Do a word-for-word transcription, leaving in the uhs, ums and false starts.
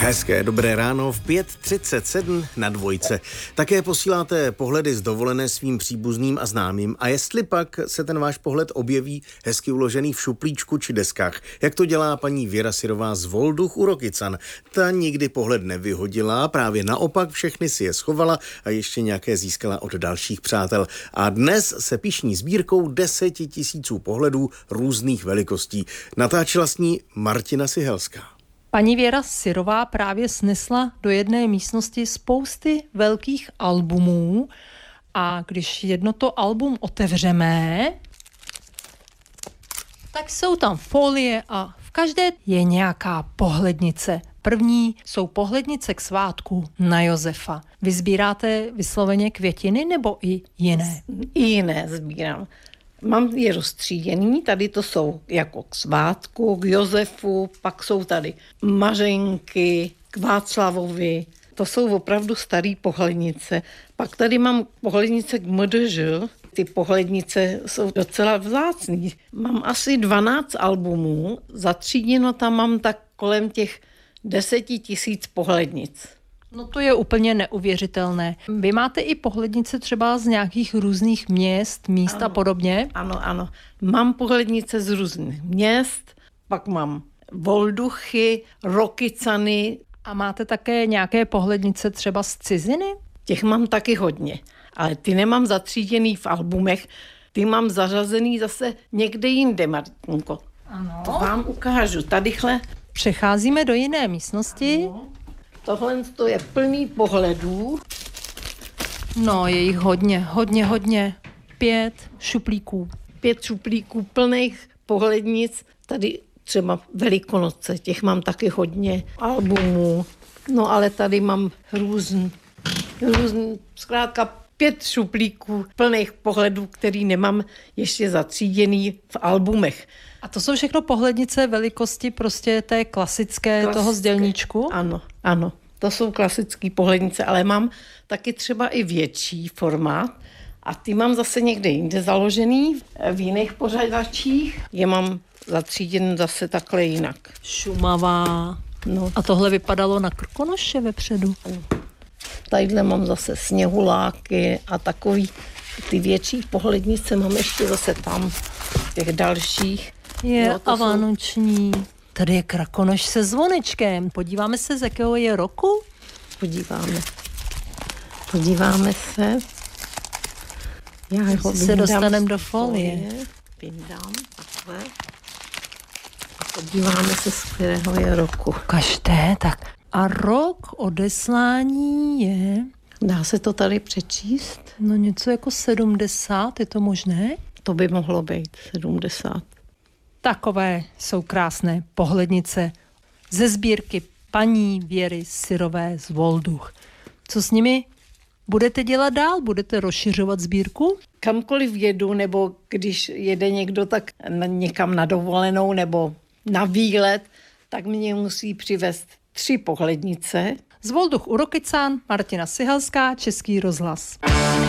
Hezké dobré ráno v pět třicet sedm na dvojce. Také posíláte pohledy z dovolené svým příbuzným a známým. A jestli pak se ten váš pohled objeví hezky uložený v šuplíčku či deskách, jak to dělá paní Věra Syrová z Volduch u Rokycan. Ta nikdy pohled nevyhodila, právě naopak všechny si je schovala a ještě nějaké získala od dalších přátel. A dnes se pyšní sbírkou deseti tisíců pohledů různých velikostí. Natáčela s ní Martina Sihelská. Paní Věra Syrová právě snesla do jedné místnosti spousty velkých albumů a když jedno to album otevřeme, tak jsou tam folie a v každé je nějaká pohlednice. První jsou pohlednice k svátku na Josefa. Vy sbíráte vysloveně květiny nebo i jiné? I jiné sbírám. Mám je rozstříděný, tady to jsou jako k svátku, k Josefu, pak jsou tady Mařenky, k Václavovi, to jsou opravdu starý pohlednice. Pak tady mám pohlednice k M D Ž, ty pohlednice jsou docela vzácný. Mám asi dvanáct albumů, zatříděno tam mám tak kolem těch deseti tisíc pohlednic. No to je úplně neuvěřitelné. Vy máte i pohlednice třeba z nějakých různých měst, míst ano, a podobně? Ano, ano. Mám pohlednice z různých měst, pak mám Volduchy, Rokycany. A máte také nějaké pohlednice třeba z ciziny? Těch mám taky hodně, ale ty nemám zatříděný v albumech, ty mám zařazený zase někde jinde, Martinko. Ano. To vám ukážu. Tadyhle. Přecházíme do jiné místnosti. Ano. Tohle to je plný pohledů. No, je jich hodně, hodně, hodně. Pět šuplíků. Pět šuplíků plných pohlednic. Tady třeba Velikonoce, těch mám taky hodně albumů. No ale tady mám různý, různý, zkrátka pět šuplíků plných pohledů, který nemám ještě zatříděný v albumech. A to jsou všechno pohlednice velikosti prostě té klasické, klasické. toho zdělníčku? Ano, ano. To jsou klasické pohlednice, ale mám taky třeba i větší formát. A ty mám zase někde jinde založený, v jiných pořadačích. Je mám zatříděn zase takhle jinak. Šumavá. No. A tohle vypadalo na Krkonoše vepředu? Ano. Tadyhle mám zase sněhuláky a takový ty větší pohlednice mám ještě zase tam, těch dalších. Je no, a vánoční. Jsou... Tady je Krakonoš se zvonečkem. Podíváme se, z jakého je roku? Podíváme. Podíváme se. Já ho se dostaneme do folie. Vyndám takhle. A podíváme se, z kterého je roku. Ukažte, tak. A rok odeslání je... Dá se to tady přečíst? No něco jako sedmdesát, je to možné? To by mohlo být sedmdesát. Takové jsou krásné pohlednice ze sbírky paní Věry Syrové z Volduch. Co s nimi budete dělat dál? Budete rozšiřovat sbírku? Kamkoliv jedu, nebo když jede někdo tak někam na dovolenou nebo na výlet, tak mě musí přivést tři pohlednice. Z Volduch u Rokycan, Martina Sihelská, Český rozhlas.